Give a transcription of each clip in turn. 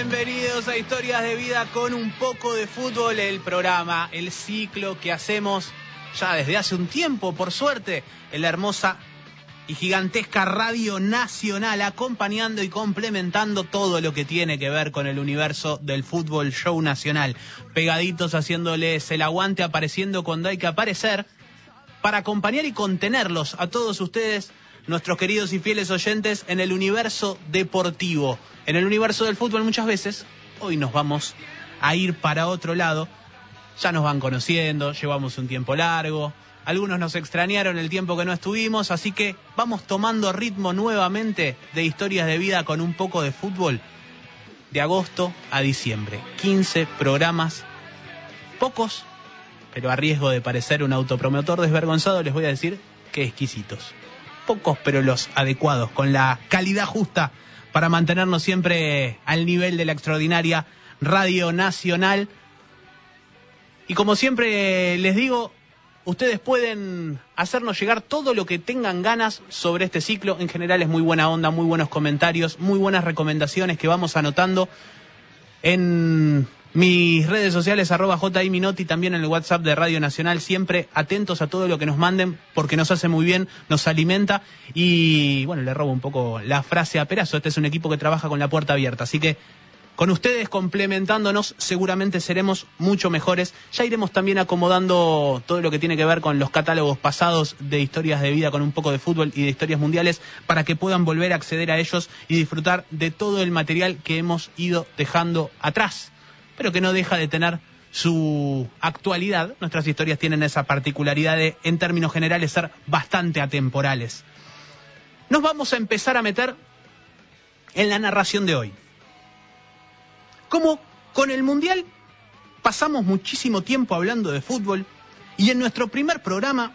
Bienvenidos a Historias de Vida con un poco de fútbol, el programa, el ciclo que hacemos ya desde hace un tiempo, por suerte, en la hermosa y gigantesca Radio Nacional, acompañando y complementando todo lo que tiene que ver con el universo del fútbol show nacional. Pegaditos, haciéndoles el aguante, apareciendo cuando hay que aparecer, para acompañar y contenerlos a todos ustedes, nuestros queridos y fieles oyentes, en el universo deportivo. En el universo del fútbol muchas veces, hoy nos vamos a ir para otro lado. Ya nos van conociendo, llevamos un tiempo largo, algunos nos extrañaron el tiempo que no estuvimos, así que vamos tomando ritmo nuevamente de Historias de Vida con un poco de fútbol. De agosto a diciembre, 15 programas, pocos, pero a riesgo de parecer un autopromotor desvergonzado, les voy a decir que exquisitos. Pocos, pero los adecuados, con la calidad justa para mantenernos siempre al nivel de la extraordinaria Radio Nacional. Y como siempre les digo, ustedes pueden hacernos llegar todo lo que tengan ganas sobre este ciclo. En general es muy buena onda, muy buenos comentarios, muy buenas recomendaciones que vamos anotando en mis redes sociales, @JIMinotti, también en el WhatsApp de Radio Nacional, siempre atentos a todo lo que nos manden, porque nos hace muy bien, nos alimenta, y bueno, le robo un poco la frase a Perazo, este es un equipo que trabaja con la puerta abierta, así que con ustedes complementándonos seguramente seremos mucho mejores. Ya iremos también acomodando todo lo que tiene que ver con los catálogos pasados de Historias de Vida con un poco de fútbol y de historias mundiales, para que puedan volver a acceder a ellos y disfrutar de todo el material que hemos ido dejando atrás, pero que no deja de tener su actualidad. Nuestras historias tienen esa particularidad de, en términos generales, ser bastante atemporales. Nos vamos a empezar a meter en la narración de hoy. Como con el Mundial pasamos muchísimo tiempo hablando de fútbol, y en nuestro primer programa,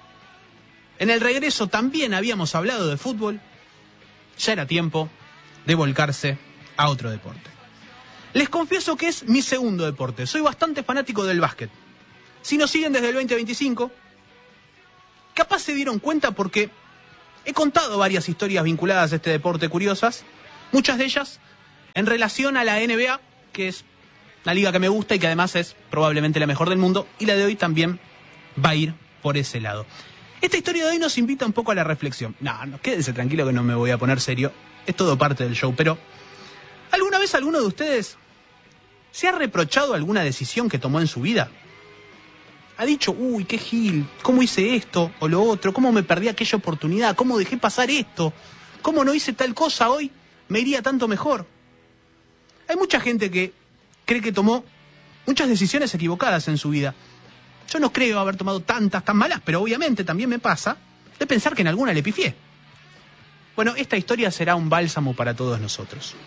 en el regreso, también habíamos hablado de fútbol, ya era tiempo de volcarse a otro deporte. Les confieso que es mi segundo deporte. Soy bastante fanático del básquet. Si nos siguen desde el 2025, capaz se dieron cuenta porque he contado varias historias vinculadas a este deporte curiosas, muchas de ellas en relación a la NBA, que es la liga que me gusta y que además es probablemente la mejor del mundo, y la de hoy también va a ir por ese lado. Esta historia de hoy nos invita un poco a la reflexión. No, quédense tranquilo que no me voy a poner serio, es todo parte del show, pero ¿alguna vez alguno de ustedes se ha reprochado alguna decisión que tomó en su vida? Ha dicho, uy, qué gil, ¿cómo hice esto o lo otro? ¿Cómo me perdí aquella oportunidad? ¿Cómo dejé pasar esto? ¿Cómo no hice tal cosa hoy? Me iría tanto mejor. Hay mucha gente que cree que tomó muchas decisiones equivocadas en su vida. Yo no creo haber tomado tantas tan malas, pero obviamente también me pasa de pensar que en alguna le pifié. Bueno, esta historia será un bálsamo para todos nosotros.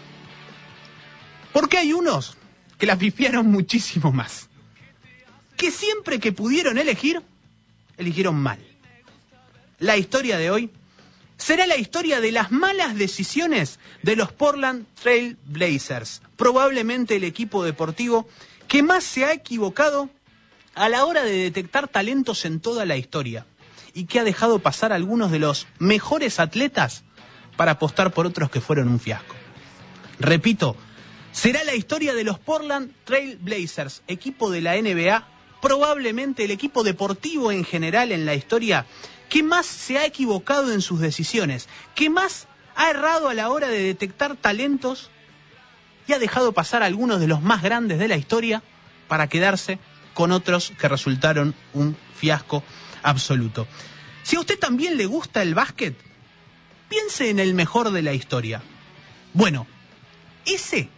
Porque hay unos que la pifiaron muchísimo más, que siempre que pudieron elegir, eligieron mal. La historia de hoy será la historia de las malas decisiones de los Portland Trail Blazers, probablemente el equipo deportivo que más se ha equivocado a la hora de detectar talentos en toda la historia, y que ha dejado pasar a algunos de los mejores atletas para apostar por otros que fueron un fiasco. Repito, será la historia de los Portland Trail Blazers, equipo de la NBA, probablemente el equipo deportivo en general en la historia que más se ha equivocado en sus decisiones, que más ha errado a la hora de detectar talentos y ha dejado pasar a algunos de los más grandes de la historia para quedarse con otros que resultaron un fiasco absoluto. Si a usted también le gusta el básquet, piense en el mejor de la historia. Bueno, ese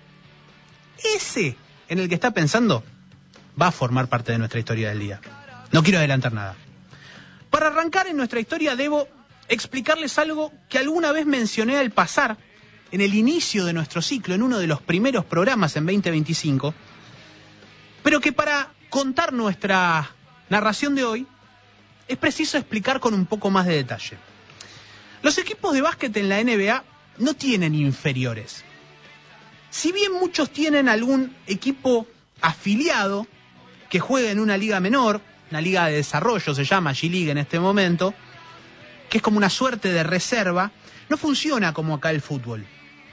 en el que está pensando va a formar parte de nuestra historia del día. No quiero adelantar nada. Para arrancar en nuestra historia debo explicarles algo que alguna vez mencioné al pasar en el inicio de nuestro ciclo, en uno de los primeros programas en 2025, pero que para contar nuestra narración de hoy es preciso explicar con un poco más de detalle. Los equipos de básquet en la NBA no tienen inferiores. Si bien muchos tienen algún equipo afiliado que juega en una liga menor, una liga de desarrollo, se llama G-League en este momento, que es como una suerte de reserva, no funciona como acá el fútbol.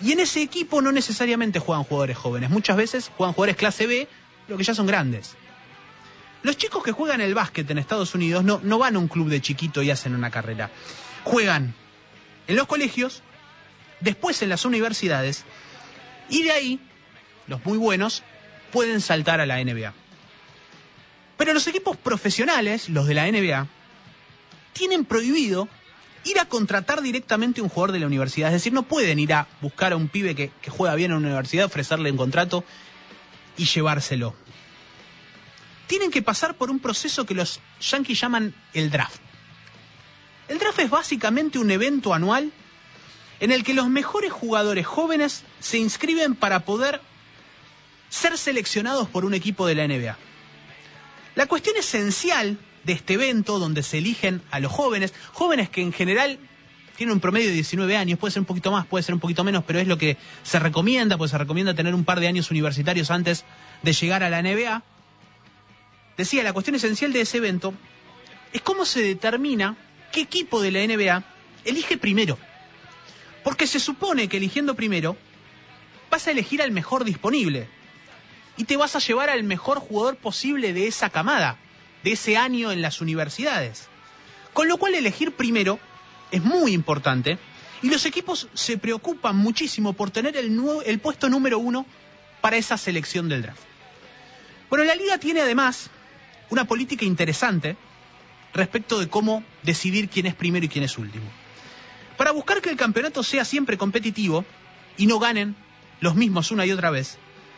Y en ese equipo no necesariamente juegan jugadores jóvenes. Muchas veces juegan jugadores clase B, pero que ya son grandes. Los chicos que juegan el básquet en Estados Unidos no van a un club de chiquito y hacen una carrera. Juegan en los colegios, después en las universidades, y de ahí, los muy buenos, pueden saltar a la NBA. Pero los equipos profesionales, los de la NBA, tienen prohibido ir a contratar directamente a un jugador de la universidad. Es decir, no pueden ir a buscar a un pibe que juega bien en una universidad, ofrecerle un contrato y llevárselo. Tienen que pasar por un proceso que los yanquis llaman el draft. El draft es básicamente un evento anual en el que los mejores jugadores jóvenes se inscriben para poder ser seleccionados por un equipo de la NBA. La cuestión esencial de este evento, donde se eligen a los jóvenes que en general tienen un promedio de 19 años, puede ser un poquito más, puede ser un poquito menos, pero es lo que se recomienda, pues se recomienda tener un par de años universitarios antes de llegar a la NBA. Decía, la cuestión esencial de ese evento es cómo se determina qué equipo de la NBA elige primero. Porque se supone que eligiendo primero vas a elegir al mejor disponible y te vas a llevar al mejor jugador posible de esa camada, de ese año en las universidades. Con lo cual elegir primero es muy importante y los equipos se preocupan muchísimo por tener el puesto número 1 para esa selección del draft. Bueno, la liga tiene además una política interesante respecto de cómo decidir quién es primero y quién es último. Para buscar que el campeonato sea siempre competitivo y no ganen los mismos una y otra vez,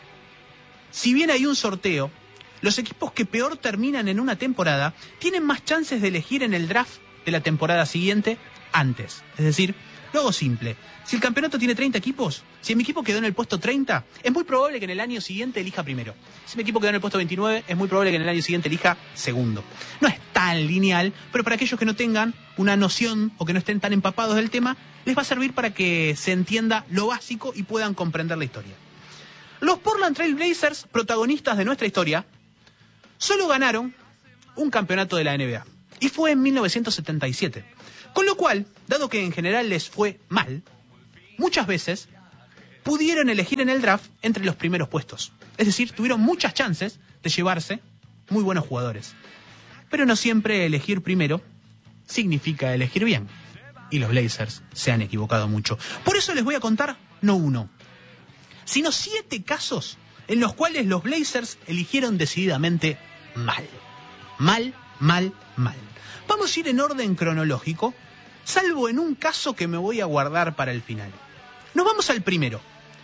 si bien hay un sorteo, los equipos que peor terminan en una temporada tienen más chances de elegir en el draft de la temporada siguiente antes. Es decir, lo hago simple. Si el campeonato tiene 30 equipos, si mi equipo quedó en el puesto 30, es muy probable que en el año siguiente elija primero. Si mi equipo quedó en el puesto 29, es muy probable que en el año siguiente elija segundo. No es tan lineal, pero para aquellos que no tengan una noción o que no estén tan empapados del tema, les va a servir para que se entienda lo básico y puedan comprender la historia. Los Portland Trail Blazers, protagonistas de nuestra historia, solo ganaron un campeonato de la NBA. Y fue en 1977. Con lo cual, dado que en general les fue mal, muchas veces pudieron elegir en el draft entre los primeros puestos. Es decir, tuvieron muchas chances de llevarse muy buenos jugadores. Pero no siempre elegir primero significa elegir bien. Y los Blazers se han equivocado mucho. Por eso les voy a contar no uno, sino 7 casos en los cuales los Blazers eligieron decididamente mal. Mal. Vamos a ir en orden cronológico, salvo en un caso que me voy a guardar para el final. Nos vamos al primero,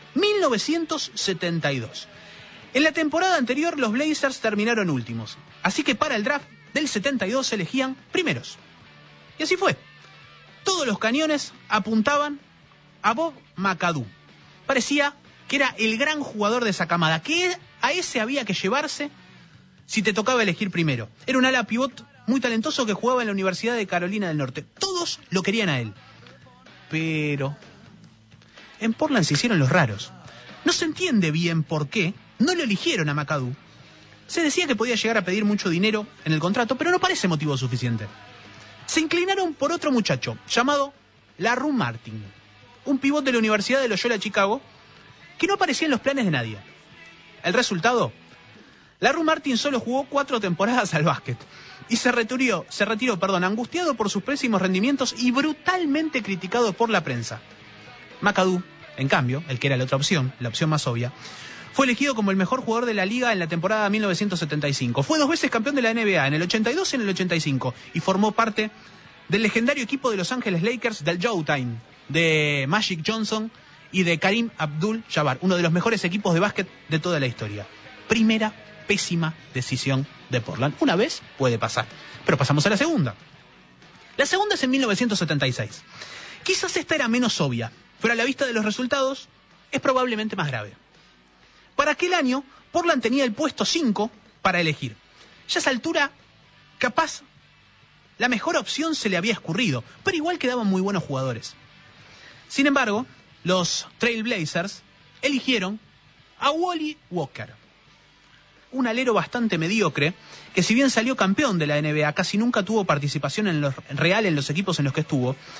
1972. En la temporada anterior los Blazers terminaron últimos, así que para el draft del 72 se elegían primeros. Y así fue. Todos los cañones apuntaban a Bob McAdoo. Parecía que era el gran jugador de esa camada, que a ese había que llevarse si te tocaba elegir primero. Era un ala pivot muy talentoso que jugaba en la Universidad de Carolina del Norte. Todos lo querían a él. Pero en Portland se hicieron los raros. No se entiende bien por qué no lo eligieron a McAdoo. Se decía que podía llegar a pedir mucho dinero en el contrato, pero no parece motivo suficiente. Se inclinaron por otro muchacho llamado LaRue Martin, un pivot de la Universidad de Loyola Chicago, que no aparecía en los planes de nadie. El resultado: LaRue Martin solo jugó 4 temporadas al básquet y se retiró, angustiado por sus pésimos rendimientos y brutalmente criticado por la prensa. McAdoo, en cambio, el que era la otra opción, la opción más obvia, fue elegido como el mejor jugador de la liga en la temporada 1975. Fue 2 veces campeón de la NBA, en el 82 y en el 85, y formó parte del legendario equipo de Los Ángeles Lakers del Showtime, de Magic Johnson y de Kareem Abdul-Jabbar, uno de los mejores equipos de básquet de toda la historia. Primera pésima decisión de Portland. Una vez puede pasar, pero pasamos a la segunda. La segunda es en 1976. Quizás esta era menos obvia, pero a la vista de los resultados es probablemente más grave. Para aquel año, Portland tenía el puesto 5 para elegir. Ya a esa altura, capaz, la mejor opción se le había escurrido, pero igual quedaban muy buenos jugadores. Sin embargo, los Trail Blazers eligieron a Wally Walker, un alero bastante mediocre, que si bien salió campeón de la NBA, casi nunca tuvo participación real en los equipos en los que estuvo,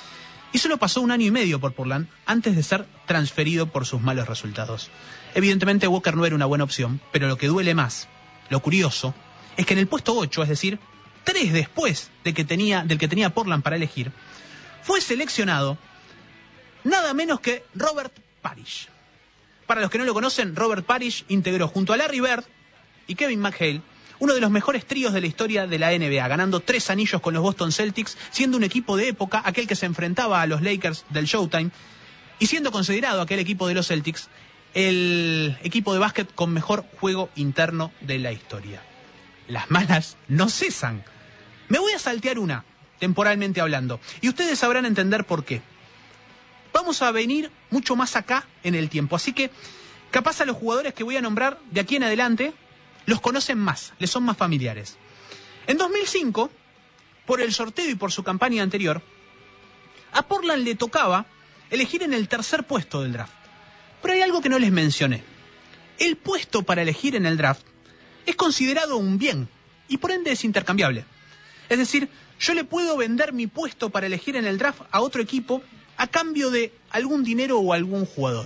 y solo pasó 1 año y medio por Portland antes de ser transferido por sus malos resultados. Evidentemente Walker no era una buena opción, pero lo que duele más, lo curioso, es que en el puesto 8, es decir, 3 después del que tenía Portland para elegir, fue seleccionado nada menos que Robert Parish. Para los que no lo conocen, Robert Parish integró junto a Larry Bird y Kevin McHale uno de los mejores tríos de la historia de la NBA, ganando 3 anillos con los Boston Celtics, siendo un equipo de época, aquel que se enfrentaba a los Lakers del Showtime, y siendo considerado aquel equipo de los Celtics el equipo de básquet con mejor juego interno de la historia. Las malas no cesan. Me voy a saltear una, temporalmente hablando, y ustedes sabrán entender por qué. Vamos a venir mucho más acá en el tiempo, así que capaz a los jugadores que voy a nombrar de aquí en adelante los conocen más, les son más familiares. En 2005, por el sorteo y por su campaña anterior, a Portland le tocaba elegir en el tercer puesto del draft. Pero hay algo que no les mencioné. El puesto para elegir en el draft es considerado un bien y por ende es intercambiable. Es decir, yo le puedo vender mi puesto para elegir en el draft a otro equipo a cambio de algún dinero o algún jugador.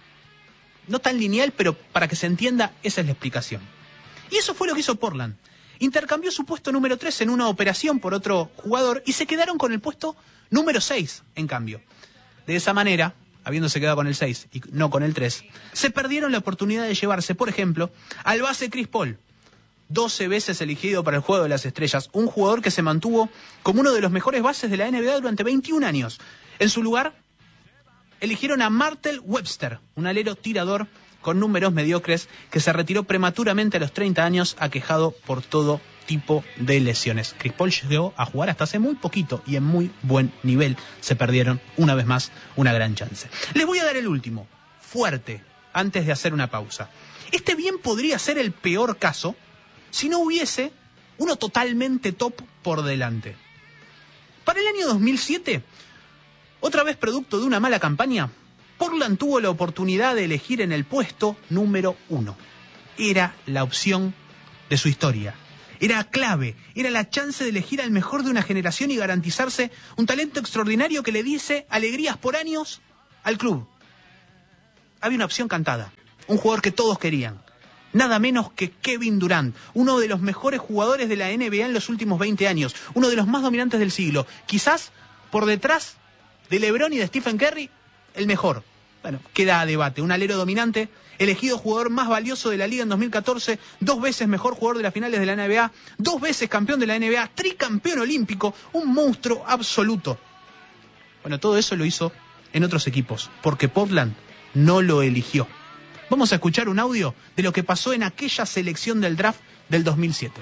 No tan lineal, pero para que se entienda, esa es la explicación. Y eso fue lo que hizo Portland. Intercambió su puesto número 3 en una operación por otro jugador y se quedaron con el puesto número 6, en cambio. De esa manera, habiéndose quedado con el 6 y no con el 3, se perdieron la oportunidad de llevarse, por ejemplo, al base Chris Paul, 12 veces elegido para el Juego de las Estrellas, un jugador que se mantuvo como uno de los mejores bases de la NBA durante 21 años. En su lugar, eligieron a Martell Webster, un alero tirador con números mediocres que se retiró prematuramente a los 30 años aquejado por todo tipo de lesiones. Chris Paul llegó a jugar hasta hace muy poquito y en muy buen nivel. Se perdieron, una vez más, una gran chance. Les voy a dar el último, fuerte, antes de hacer una pausa. Este bien podría ser el peor caso si no hubiese uno totalmente top por delante. Para el año 2007, otra vez producto de una mala campaña, Portland tuvo la oportunidad de elegir en el puesto número 1. Era la opción de su historia. Era clave, era la chance de elegir al mejor de una generación y garantizarse un talento extraordinario que le diese alegrías por años al club. Había una opción cantada, un jugador que todos querían. Nada menos que Kevin Durant, uno de los mejores jugadores de la NBA en los últimos 20 años, uno de los más dominantes del siglo, quizás por detrás de LeBron y de Stephen Curry, el mejor. Bueno, queda a debate. Un alero dominante, elegido jugador más valioso de la liga en 2014, 2 veces mejor jugador de las finales de la NBA, 2 veces campeón de la NBA, tricampeón olímpico, un monstruo absoluto. Bueno, todo eso lo hizo en otros equipos, porque Portland no lo eligió. Vamos a escuchar un audio de lo que pasó en aquella selección del draft del 2007.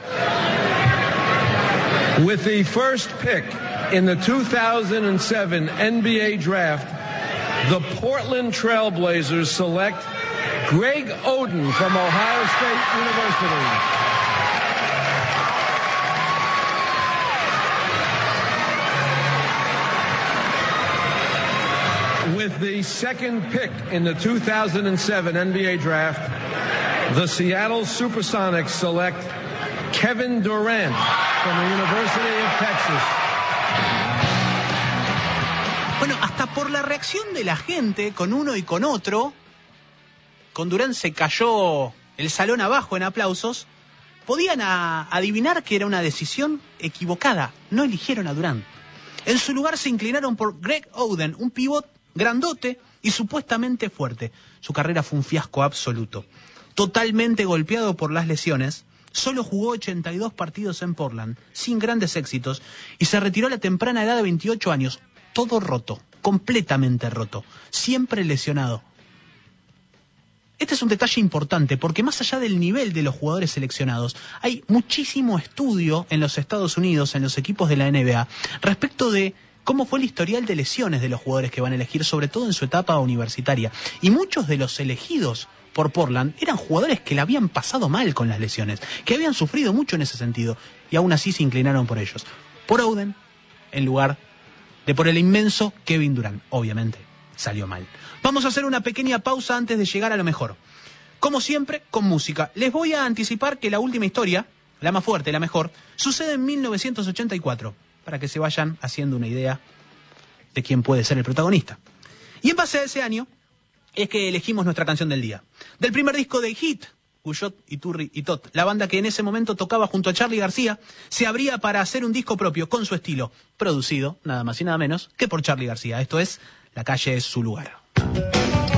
With the first pick in the 2007 NBA draft, the Portland Trail Blazers select Greg Oden from Ohio State University. With the second pick in the 2007 NBA draft, the Seattle Supersonics select Kevin Durant from the University of Texas. Bueno, hasta por la reacción de la gente con uno y con otro, con Durant se cayó el salón abajo en aplausos, podían adivinar que era una decisión equivocada. No eligieron a Durant. En su lugar se inclinaron por Greg Oden, un pívot grandote y supuestamente fuerte. Su carrera fue un fiasco absoluto. Totalmente golpeado por las lesiones, solo jugó 82 partidos en Portland, sin grandes éxitos, y se retiró a la temprana edad de 28 años, todo roto, completamente roto, siempre lesionado. Este es un detalle importante, porque más allá del nivel de los jugadores seleccionados, hay muchísimo estudio en los Estados Unidos, en los equipos de la NBA, respecto de cómo fue el historial de lesiones de los jugadores que van a elegir, sobre todo en su etapa universitaria. Y muchos de los elegidos por Portland eran jugadores que la habían pasado mal con las lesiones, que habían sufrido mucho en ese sentido, y aún así se inclinaron por ellos. Por Oden, en lugar de por el inmenso Kevin Durant. Obviamente, salió mal. Vamos a hacer una pequeña pausa antes de llegar a lo mejor. Como siempre, con música. Les voy a anticipar que la última historia, la más fuerte, la mejor, sucede en 1984. Para que se vayan haciendo una idea de quién puede ser el protagonista. Y en base a ese año es que elegimos nuestra canción del día. Del primer disco de Hit, Guyot, Iturri y Tot, la banda que en ese momento tocaba junto a Charly García, se abría para hacer un disco propio con su estilo, producido, nada más y nada menos, que por Charly García. Esto es La calle es su lugar.